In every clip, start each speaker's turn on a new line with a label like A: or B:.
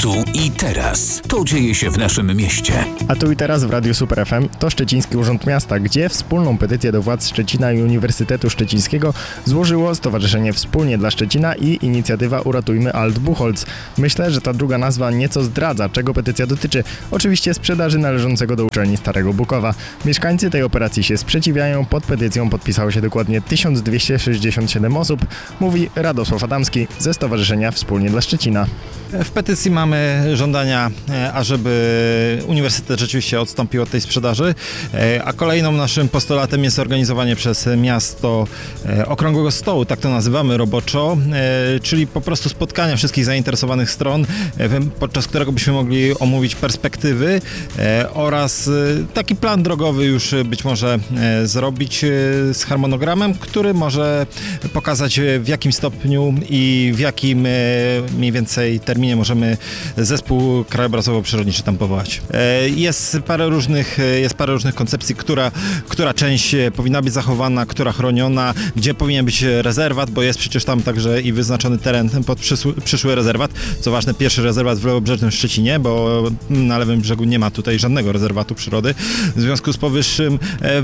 A: Tu i teraz. To dzieje się w naszym mieście.
B: A tu i teraz w Radiu Super FM to Szczeciński Urząd Miasta, gdzie wspólną petycję do władz Szczecina i Uniwersytetu Szczecińskiego złożyło Stowarzyszenie Wspólnie dla Szczecina i inicjatywa Uratujmy Alt Buchholz. Myślę, że ta druga nazwa nieco zdradza, czego petycja dotyczy. Oczywiście sprzedaży należącego do uczelni Starego Bukowa. Mieszkańcy tej operacji się sprzeciwiają. Pod petycją podpisało się dokładnie 1267 osób, mówi Radosław Adamski ze Stowarzyszenia Wspólnie dla Szczecina.
C: W petycji mamy żądania, ażeby uniwersytet rzeczywiście odstąpił od tej sprzedaży, a kolejną naszym postulatem jest organizowanie przez miasto okrągłego stołu, tak to nazywamy roboczo, czyli po prostu spotkania wszystkich zainteresowanych stron, podczas którego byśmy mogli omówić perspektywy oraz taki plan drogowy już być może zrobić z harmonogramem, który może pokazać, w jakim stopniu i w jakim mniej więcej terminie możemy zespół krajobrazowo-przyrodniczy tam powołać. Jest parę różnych koncepcji, która część powinna być zachowana, która chroniona, gdzie powinien być rezerwat, bo jest przecież tam także i wyznaczony teren pod przyszły rezerwat. Co ważne, pierwszy rezerwat w lewobrzeżnym Szczecinie, bo na lewym brzegu nie ma tutaj żadnego rezerwatu przyrody. W związku z powyższym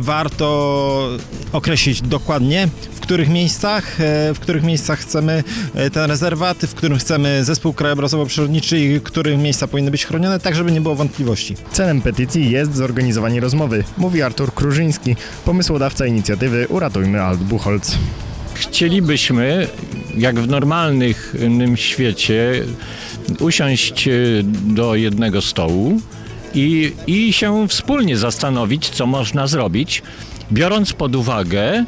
C: warto określić dokładnie, w których miejscach chcemy ten rezerwat, w którym chcemy zespół krajobrazowo-przyrodniczy i które miejsca powinny być chronione, tak żeby nie było wątpliwości.
B: Celem petycji jest zorganizowanie rozmowy, mówi Artur Krużyński, pomysłodawca inicjatywy Uratujmy Alt Buchholz.
D: Chcielibyśmy, jak w normalnym świecie, usiąść do jednego stołu i się wspólnie zastanowić, co można zrobić, biorąc pod uwagę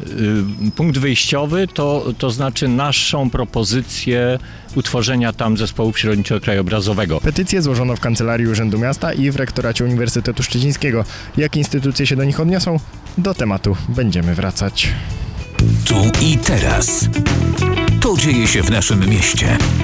D: punkt wyjściowy, to znaczy naszą propozycję utworzenia tam zespołu przyrodniczo-krajobrazowego.
B: Petycję złożono w Kancelarii Urzędu Miasta i w Rektoracie Uniwersytetu Szczecińskiego. Jak instytucje się do nich odniosą? Do tematu będziemy wracać.
A: Tu i teraz. To dzieje się w naszym mieście.